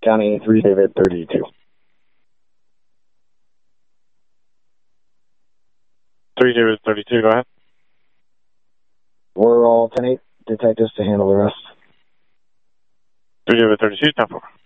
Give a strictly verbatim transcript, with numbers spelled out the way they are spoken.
County three David thirty-two. three David thirty-two, go ahead. We're all ten eight detectives to handle the rest. three David thirty-two, ten four.